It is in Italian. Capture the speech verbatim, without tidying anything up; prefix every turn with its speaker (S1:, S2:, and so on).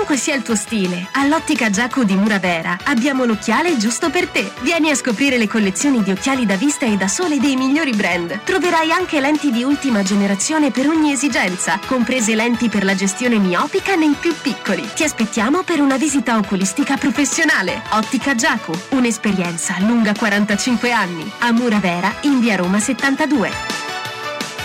S1: Qualunque sia il tuo stile, all'Ottica Giacu di Muravera abbiamo l'occhiale giusto per te. Vieni a scoprire le collezioni di occhiali da vista e da sole dei migliori brand. Troverai anche lenti di ultima generazione per ogni esigenza, comprese lenti per la gestione miopica nei più piccoli. Ti aspettiamo per una visita oculistica professionale. Ottica Giacu, un'esperienza lunga quarantacinque anni. A Muravera, in via Roma settantadue.